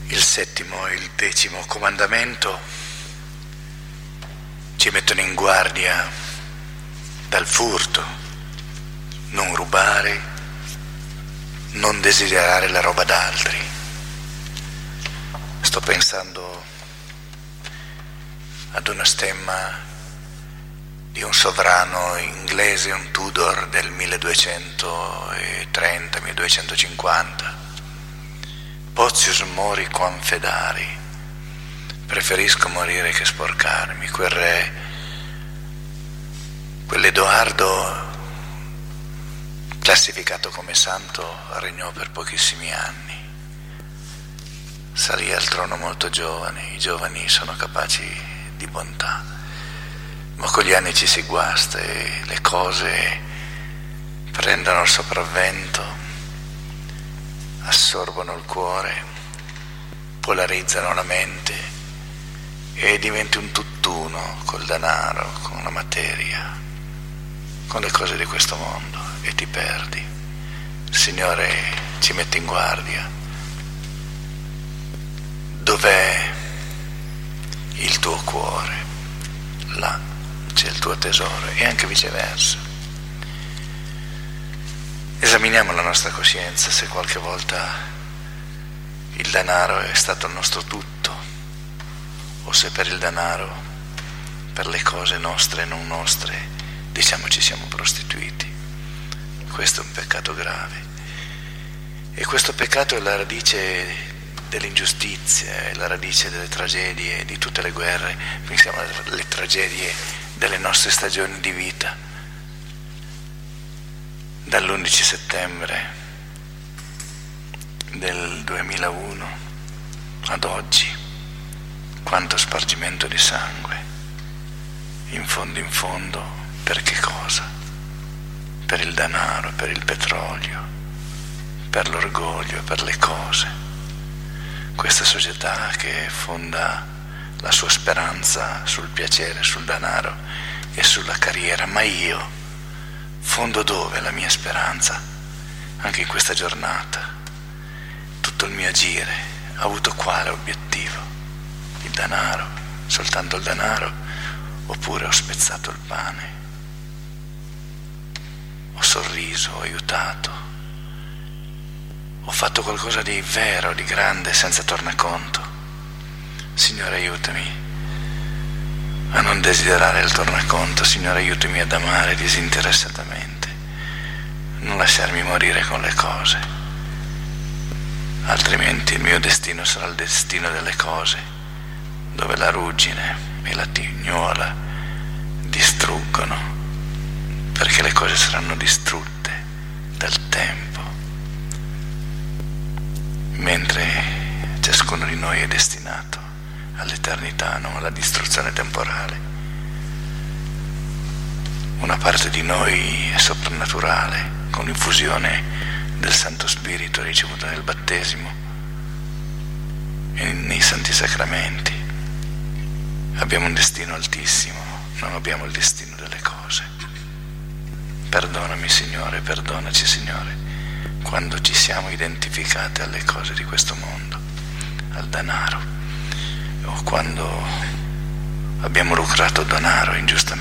il 7° e il 10° comandamento ci mettono in guardia dal furto, non rubare, non desiderare la roba d'altri. Sto pensando ad una stemma di un sovrano inglese, un Tudor del 1230-1250. Potius mori quam fedari, preferisco morire che sporcarmi. Quel re, quell'Edoardo classificato come santo, regnò per pochissimi anni. Salì al trono molto giovane, i giovani sono capaci di bontà, ma con gli anni ci si guasta e le cose prendono il sopravvento, assorbono il cuore, polarizzano la mente e diventi un tutt'uno col denaro, con la materia, con le cose di questo mondo, e ti perdi. Il Signore ci mette in guardia. Dov'è il tuo cuore? Là c'è il tuo tesoro, e anche viceversa. Esaminiamo la nostra coscienza, se qualche volta il denaro è stato il nostro tutto, o se per il denaro, per le cose nostre e non nostre, diciamo ci siamo prostituiti. Questo è un peccato grave, e questo peccato è la radice dell'ingiustizia, è la radice delle tragedie, di tutte le guerre. Pensiamo alle tragedie delle nostre stagioni di vita, dall'11 settembre del 2001 ad oggi. Quanto spargimento di sangue, in fondo, per che cosa? Per il denaro, per il petrolio, per l'orgoglio, per le cose. Questa società che fonda la sua speranza sul piacere, sul denaro e sulla carriera. Ma io fondo dove la mia speranza? Anche in questa giornata tutto il mio agire ha avuto quale obiettivo? Il denaro, soltanto il denaro? Oppure ho spezzato il pane, ho sorriso, ho aiutato, ho fatto qualcosa di vero, di grande, senza tornaconto? Signore, aiutami a non desiderare il tornaconto. Signore, aiutami ad amare disinteressatamente, non lasciarmi morire con le cose, altrimenti il mio destino sarà il destino delle cose, dove la ruggine e la tignola distruggono, perché le cose saranno distrutte dal tempo, mentre ciascuno di noi è destinato all'eternità, non alla distruzione temporale. Una parte di noi è soprannaturale, con l'infusione del Santo Spirito ricevuta nel battesimo e nei Santi Sacramenti. Abbiamo un destino altissimo, non abbiamo il destino delle cose. Perdonami, Signore, perdonaci, Signore, quando ci siamo identificati alle cose di questo mondo, al denaro, o quando abbiamo lucrato denaro ingiustamente.